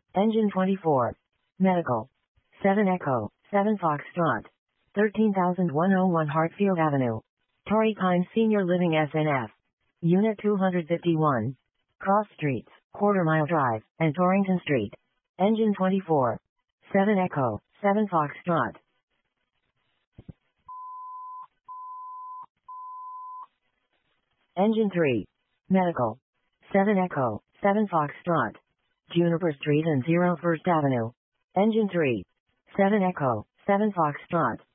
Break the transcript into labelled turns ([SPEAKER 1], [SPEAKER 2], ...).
[SPEAKER 1] Engine 24. Medical. 7 Echo, 7 Foxtrot. 13,101 Hartfield Avenue. Torrey Pines Senior Living SNF. Unit 251. Cross Streets, Quarter Mile Drive, and Torrington Street. Engine 24. 7 Echo, 7 Foxtrot. Engine 3. Medical. 7 Echo, 7 Foxtrot. Juniper Street and 01st Avenue. Engine 3. 7 Echo, 7 Foxtrot.